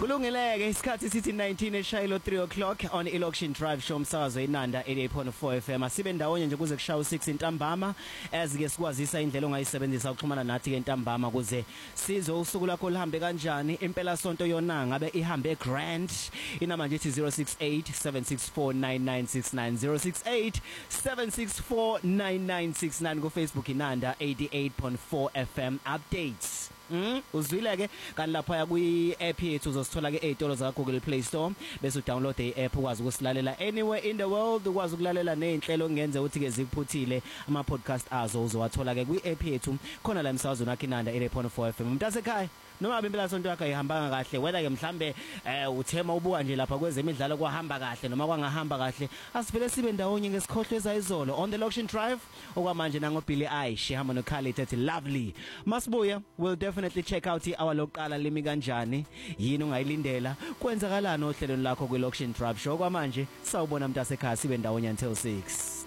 Kulungileke isikhathi sithi 19 eshayilo 3 o'clock on Election Drive show umsakazo eNanda 88.4 FM asibe ndawonye nje kuze kushaya u6 intambama ezike sikwazisa indlela ongayisebenzisa ukuxhumana nathi ke ntambama kuze sizo usuku lakho lihambe kanjani impela sonto yona ngabe ihambe grand inamba nje ithi 0687649969 0687649969 ku Facebook iNanda 88.4 FM updates. Uzwile ke kanti lapha ya kwi app yethu uzosithola ke ezitolo za Google Play Store bese udownload i-app ukwazi ukusilalela anywhere in the world ukwazi ukulalela nezinhlelo ngenze ukuthi ke zikuphuthile ama podcast azo uzowathola ke kwi app yethu khona la emsakazo nakho iNanda 88.4 FM umuntu asekhaya noma impela sonto yakhe ihamba kahle whether ke mhlambe uthema ubuka nje lapha kwezemidlalo kwahamba kahle noma kwangahamba kahle asivele sibe ndawonye ngesikhohlweza izolo on the Election Drive okwamanje nango Billy Aishi hamba no Khalid ethi lovely Masibuya will definitely check out our loqala limi kanjani yini ungayilindela kwenzakalana ohlelweni lakho kwe Election Drive show kwamanje sawubona umuntu asekhaya sibe ndawonye until 6